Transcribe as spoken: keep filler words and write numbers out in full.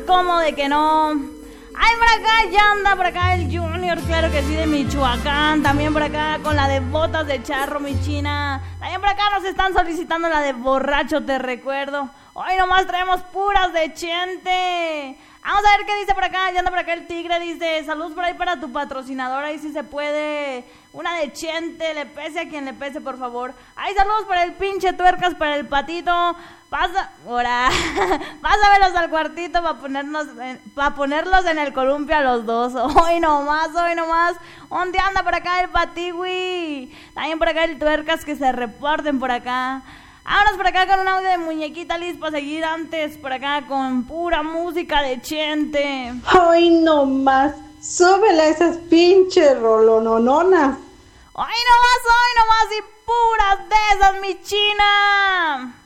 ¿cómo de que no? Ay, por acá ya anda, por acá el Junior, claro que sí, de Michoacán. También por acá con la de botas de charro, mi china. También por acá nos están solicitando la de borracho, te recuerdo. Hoy nomás traemos puras de Chente. Vamos a ver qué dice por acá. Ya anda por acá el tigre, dice: saludos por ahí para tu patrocinadora, ahí sí se puede. Una de Chente, le pese a quien le pese, por favor. Ay, saludos para el pinche tuercas, para el patito. Pasa, ahora, pásamelos al cuartito para ponernos, para ponerlos en el columpio a los dos. Hoy nomás, hoy nomás. ¿Dónde anda por acá el patiwi? También por acá el tuercas, que se reporten por acá. Vámonos por acá con un audio de Muñequita Liz para seguir antes por acá con pura música de Chente. Hoy nomás, súbele esas pinches rolonononas. Hoy nomás, hoy nomás y puras de esas, mi china.